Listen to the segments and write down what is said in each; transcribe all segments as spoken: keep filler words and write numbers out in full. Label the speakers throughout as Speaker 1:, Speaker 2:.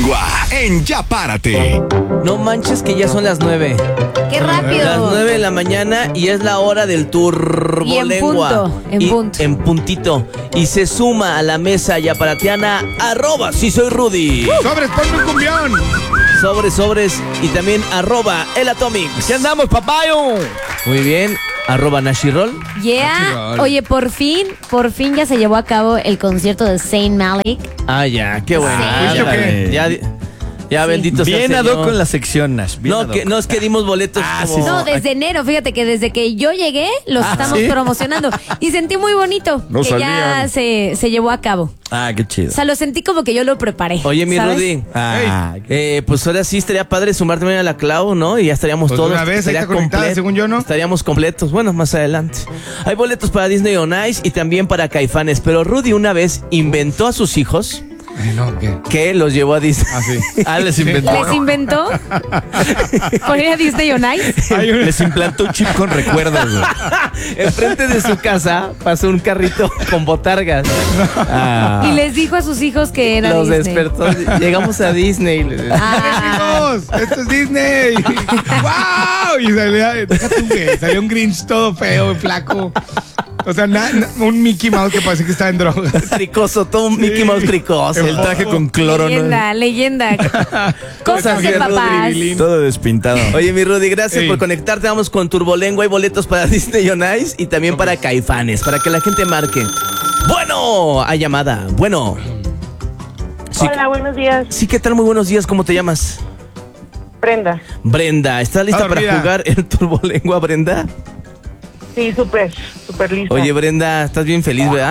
Speaker 1: Turbolengua en Ya Párate.
Speaker 2: No manches que ya son las nueve.
Speaker 3: ¡Qué rápido!
Speaker 2: Las nueve de la mañana y es la hora del Turbolengua.
Speaker 3: Y en punto, en
Speaker 2: Y
Speaker 3: punto.
Speaker 2: en puntito. Y se suma a la mesa yaparatiana, arroba si soy Rudy.
Speaker 4: ¡Sobres, ponme un cumbión!
Speaker 2: Sobres, sobres. Y también arroba el Atomics.
Speaker 4: ¿Qué andamos, papayo?
Speaker 2: Muy bien. Arroba Nashirol.
Speaker 3: Yeah.
Speaker 4: Chirol.
Speaker 3: Oye, por fin, por fin ya se llevó a cabo el concierto de Zayn Malik.
Speaker 2: Ah, ya, qué bueno.
Speaker 3: Sí.
Speaker 2: Ándale. Ya, ya
Speaker 3: Sí.
Speaker 2: bendito sea el
Speaker 4: Bien ad hoc
Speaker 2: Señor.
Speaker 4: con la sección, Nash. Bien ad
Speaker 2: No,
Speaker 4: hoc.
Speaker 2: que, no es que dimos boletos
Speaker 4: Ah,
Speaker 2: como...
Speaker 4: sí,
Speaker 3: No, desde enero, fíjate que desde que yo llegué los
Speaker 4: Ah,
Speaker 3: estamos
Speaker 4: ¿sí?
Speaker 3: promocionando y sentí muy bonito
Speaker 4: No
Speaker 3: que ya
Speaker 4: salían.
Speaker 3: se, se llevó a cabo.
Speaker 4: Ah, qué chido.
Speaker 3: O sea, lo sentí como que yo lo preparé.
Speaker 2: Oye, mi
Speaker 3: ¿sabes?
Speaker 2: Rudy.
Speaker 4: Ah,
Speaker 2: Eh, pues ahora sí estaría padre sumarte mañana a la Clau, ¿no? Y ya estaríamos
Speaker 4: Pues
Speaker 2: todos.
Speaker 4: una vez, ahí
Speaker 2: estaría
Speaker 4: está conectada,
Speaker 2: completo.
Speaker 4: según yo, ¿no?
Speaker 2: Estaríamos completos. Bueno, más adelante. Hay boletos para Disney on Ice y también para Caifanes. Pero Rudy una vez inventó a sus hijos
Speaker 4: Ay, no, ¿qué?
Speaker 2: que los llevó a Disney.
Speaker 4: Ah, sí. Ah, les inventó.
Speaker 3: ¿Les inventó? ¿Por ir a Disney on Ice?
Speaker 4: Hay un-
Speaker 5: Les implantó un chip con recuerdos, güey.
Speaker 2: Enfrente de su casa pasó un carrito con botargas.
Speaker 5: Ah.
Speaker 3: Y les dijo a sus hijos que era
Speaker 2: Los
Speaker 3: Disney.
Speaker 2: despertó. Llegamos a Disney.
Speaker 3: Ah,
Speaker 4: ¡Amigos! ¡Esto es Disney! ¡Wow! Y salía, deja tú, güey, salía un Grinch todo feo, flaco. O sea, na- na- un Mickey Mouse que parece que está en drogas.
Speaker 2: Tricoso, todo un Mickey Mouse tricoso.
Speaker 4: El
Speaker 5: El traje con cloro, ¿no?
Speaker 3: leyenda, leyenda. Cosas de
Speaker 4: Rodri
Speaker 3: papás.
Speaker 4: Vilín.
Speaker 5: Todo despintado.
Speaker 2: Oye, mi Rudy, gracias
Speaker 4: Ey.
Speaker 2: por conectarte. Vamos con Turbolengua. Hay boletos para Disney on Ice y también para Caifanes, para que la gente marque. Bueno, hay llamada. Bueno. Sí,
Speaker 6: Hola, buenos días.
Speaker 2: sí, ¿qué tal? Muy buenos días. ¿Cómo te llamas?
Speaker 6: Brenda.
Speaker 2: Brenda. ¿Estás lista
Speaker 4: Ah,
Speaker 2: para
Speaker 4: dormida.
Speaker 2: jugar el Turbolengua, Brenda?
Speaker 6: Sí, súper, súper lista.
Speaker 2: Oye, Brenda, ¿estás bien feliz, verdad?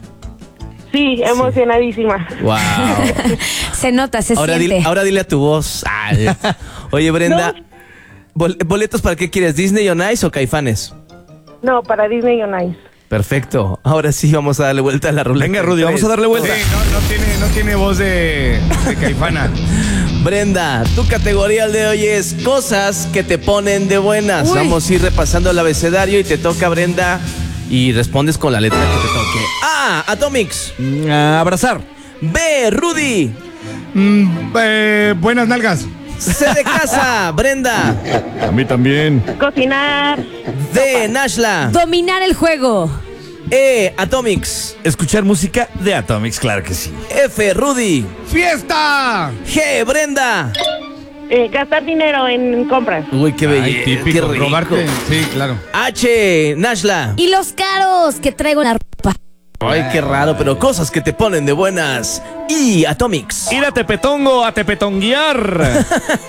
Speaker 6: Sí, emocionadísima.
Speaker 2: Wow.
Speaker 3: Se nota, se
Speaker 2: Ahora
Speaker 3: siente.
Speaker 2: dile, ahora dile a tu voz. Ay. Oye, Brenda, bol- ¿boletos para qué quieres? ¿Disney on Ice o Caifanes?
Speaker 6: No, para Disney on Ice.
Speaker 2: Perfecto. Ahora sí vamos a darle vuelta a la ruleta.
Speaker 5: Venga, Rudy, vamos a darle
Speaker 4: Sí,
Speaker 5: vuelta.
Speaker 4: no, no, tiene, no tiene voz de, de caifana.
Speaker 2: Brenda, tu categoría el de hoy es cosas que te ponen de buenas.
Speaker 3: Uy.
Speaker 2: Vamos a ir repasando el abecedario y te toca, Brenda, y respondes con la letra que te toque. A, Atomics.
Speaker 5: Mm, a abrazar.
Speaker 2: B, Rudy.
Speaker 4: Mm, eh, buenas nalgas.
Speaker 2: C de casa, Brenda.
Speaker 5: A mí también.
Speaker 6: Cocinar.
Speaker 2: D, Nashla.
Speaker 3: Dominar el juego.
Speaker 2: E, Atomics.
Speaker 5: Escuchar música de Atomics, claro que sí.
Speaker 2: F, Rudy.
Speaker 4: ¡Fiesta!
Speaker 2: G, Brenda.
Speaker 6: Eh, gastar dinero en compras.
Speaker 2: Uy, qué belleza.
Speaker 4: Ay, típico,
Speaker 2: qué rico.
Speaker 4: robarte. Sí, claro.
Speaker 2: H, Nashla.
Speaker 3: Y los caros que traigo en la ropa.
Speaker 2: Ay, qué raro, pero cosas que te ponen de buenas. Y Atomics.
Speaker 5: Ir a Tepetongo a tepetonguear.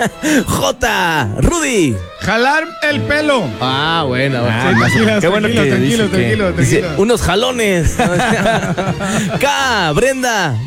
Speaker 2: J, Rudy.
Speaker 4: Jalar el pelo.
Speaker 2: Ah, bueno,
Speaker 5: Ah,
Speaker 4: Sí, tranquilos,
Speaker 5: qué bueno
Speaker 4: tranquilos,
Speaker 5: que
Speaker 4: tranquilos,
Speaker 5: dice que-
Speaker 4: tranquilos,
Speaker 2: Dice,
Speaker 4: tranquilos.
Speaker 2: unos jalones. K, Brenda.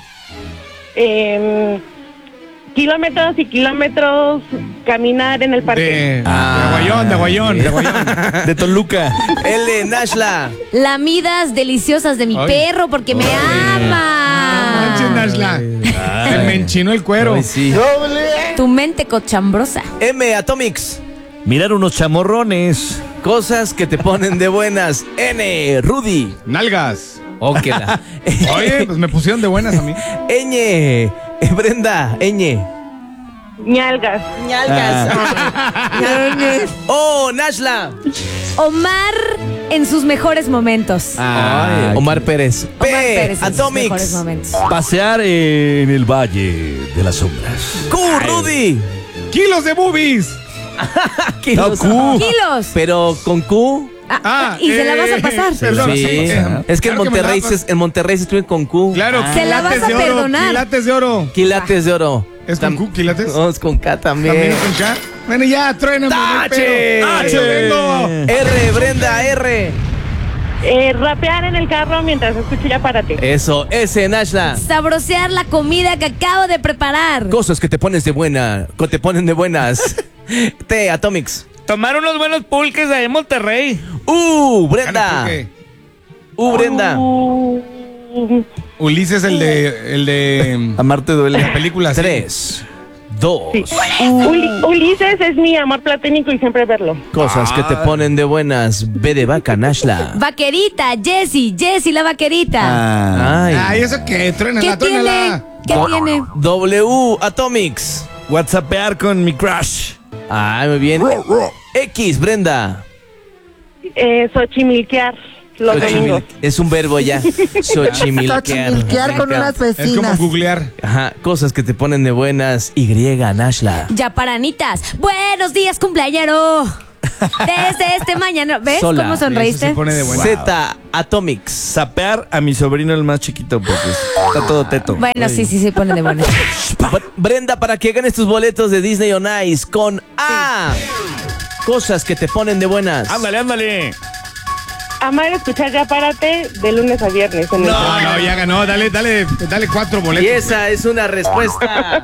Speaker 6: Eh, kilómetros y kilómetros caminar en el parque.
Speaker 4: De,
Speaker 2: Ah,
Speaker 4: de aguayón, de aguayón, de aguayón.
Speaker 5: De Toluca.
Speaker 2: L, Nashla.
Speaker 3: Lamidas deliciosas de mi
Speaker 4: Ay.
Speaker 3: perro porque me ama.
Speaker 4: Manches, Nashla. Se me enchinó el cuero.
Speaker 2: Ay, sí.
Speaker 3: Tu mente cochambrosa.
Speaker 2: M, Atomics.
Speaker 5: Mirar unos chamorrones.
Speaker 2: Cosas que te ponen de buenas. N, Rudy.
Speaker 4: Nalgas.
Speaker 2: Óquela.
Speaker 4: Oye, pues me pusieron de buenas a mí.
Speaker 2: Ñ, eh, Brenda, Ñ.
Speaker 6: Ñalgas.
Speaker 2: Oh, Nashla.
Speaker 3: Omar en sus mejores momentos.
Speaker 2: Ay, Omar Pérez. P,
Speaker 3: Omar Pérez en sus mejores
Speaker 2: Atomics.
Speaker 3: momentos.
Speaker 5: Pasear en el Valle de las Sombras.
Speaker 2: Q, Rudy.
Speaker 4: Kilos de boobies.
Speaker 2: Kilos.
Speaker 5: No, Q.
Speaker 3: Kilos.
Speaker 2: Pero con Q.
Speaker 3: Ah,
Speaker 4: Ah,
Speaker 3: y se la vas a
Speaker 4: eh,
Speaker 3: pasar.
Speaker 4: Perdón,
Speaker 2: Sí.
Speaker 4: sí, eh,
Speaker 2: Es que en
Speaker 4: claro me
Speaker 2: Monterrey,
Speaker 4: la-
Speaker 2: se, en Monterrey se escriben con Q.
Speaker 4: Claro,
Speaker 3: Se la vas
Speaker 4: quilates
Speaker 3: a
Speaker 4: de oro,
Speaker 3: perdonar.
Speaker 4: quilates de oro.
Speaker 2: Quilates de oro.
Speaker 4: ¿Es con
Speaker 2: Tam-
Speaker 4: Q, quilates?
Speaker 2: No, es con K también.
Speaker 4: También es con K. Bueno, ya, truéname. no hay
Speaker 2: H.
Speaker 4: pedo.
Speaker 2: H.
Speaker 4: Yo vengo.
Speaker 2: R, Brenda, R.
Speaker 6: Eh, rapear en el carro mientras escucho Ya Párate.
Speaker 2: Eso, S, Nashla.
Speaker 3: Sabrosear la comida que acabo de preparar.
Speaker 2: Cosas que te pones de buena, que te ponen de buenas. T, Atomics.
Speaker 5: Tomar unos buenos pulques ahí en Monterrey.
Speaker 2: Uh,
Speaker 4: Gana,
Speaker 2: Brenda.
Speaker 4: ¿por qué?
Speaker 2: Uh, Brenda.
Speaker 6: Uh,
Speaker 4: Ulises, el de. El de.
Speaker 5: Amarte duele.
Speaker 4: la película. sí.
Speaker 2: Tres. dos.
Speaker 6: Sí. Uli- Ulises es mi amor platónico y siempre verlo.
Speaker 2: Cosas que te ponen de buenas. B de vaca, Nashla.
Speaker 3: Vaquerita, Jessie, Jessie la vaquerita.
Speaker 5: Ah.
Speaker 2: Ay.
Speaker 4: Ay, ¿eso qué?
Speaker 3: ¿Qué
Speaker 4: Truénala,
Speaker 3: tiene?
Speaker 4: truénala.
Speaker 3: ¿Qué
Speaker 2: Do-
Speaker 3: tiene?
Speaker 2: W, Atomics.
Speaker 5: WhatsAppear con mi crush.
Speaker 2: Ay, muy bien. X, Brenda.
Speaker 6: Eh, Xochimilquear los domingos.
Speaker 2: Xochimil- Es un verbo ya. Xochimilquear.
Speaker 7: Xochimilquear con unas
Speaker 4: Es como
Speaker 7: vecinas.
Speaker 4: googlear.
Speaker 2: Ajá, cosas que te ponen de buenas. Y, Nashla.
Speaker 3: Ya paranitas. Buenos días, cumpleañero. Desde este mañana. ¿Ves
Speaker 2: Sola.
Speaker 3: cómo
Speaker 4: Eso
Speaker 3: sonreíste?
Speaker 4: se pone de buena.
Speaker 2: Z, Atomics.
Speaker 5: Sapear a mi sobrino el más chiquito porque está todo teto.
Speaker 3: Bueno, sí, sí, sí, pone de buenas.
Speaker 2: Br- Brenda, para que ganes tus boletos de Disney on Ice con A. Cosas que te ponen de buenas.
Speaker 5: Ándale, ándale.
Speaker 6: Amar escuchar Ya Párate de lunes a viernes. En el
Speaker 4: No, no, ya ganó. Dale, dale, dale cuatro
Speaker 2: Y
Speaker 4: boletos.
Speaker 2: esa es una respuesta.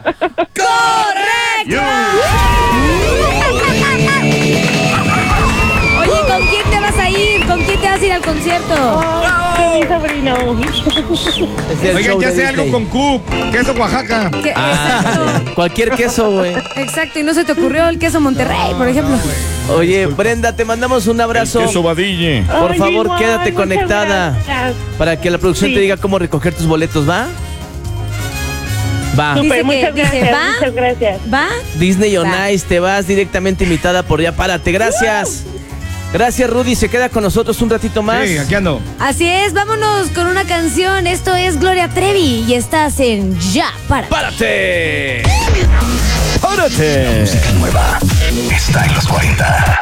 Speaker 3: Oye, ¿con quién te vas a ir? ¿Con quién te vas a ir al concierto?
Speaker 6: Ay, mi sobrino.
Speaker 2: Es del
Speaker 4: Oigan,
Speaker 2: show
Speaker 4: ya
Speaker 2: de
Speaker 4: sé algo
Speaker 2: Disney.
Speaker 4: con Q. Queso Oaxaca.
Speaker 3: ¿Qué-
Speaker 2: Ah,
Speaker 3: Exacto.
Speaker 2: cualquier queso, güey.
Speaker 3: Exacto, y no se te ocurrió el queso Monterrey, por ejemplo.
Speaker 2: Oye, Brenda, te mandamos un abrazo.
Speaker 5: Queso vadille.
Speaker 2: Por
Speaker 6: Ay,
Speaker 2: favor,
Speaker 6: igual,
Speaker 2: quédate
Speaker 6: muchas
Speaker 2: conectada
Speaker 6: gracias.
Speaker 2: para que la producción
Speaker 6: Sí.
Speaker 2: te diga cómo recoger tus boletos, ¿va? Va.
Speaker 3: Dice
Speaker 6: Súper,
Speaker 3: que-
Speaker 6: muchas
Speaker 3: dice,
Speaker 6: gracias.
Speaker 3: ¿va?
Speaker 6: Muchas gracias.
Speaker 3: ¿Va?
Speaker 2: Disney on
Speaker 3: Va.
Speaker 2: Ice, te vas directamente invitada por Ya Párate. Gracias. Gracias, Rudy. Se queda con nosotros un ratito más.
Speaker 4: Sí, aquí ando.
Speaker 3: Así es, vámonos con una canción. Esto es Gloria Trevi y estás en Ya Para.
Speaker 2: ¡Párate!
Speaker 5: ¡Párate!
Speaker 1: Nueva. Está en los cuarenta.